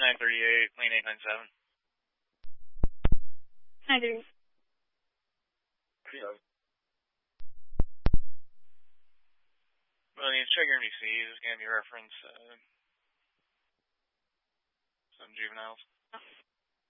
2938, lane 897. Hi, dude. Yeah. Well, you check your NBC. This is going to be reference some juveniles.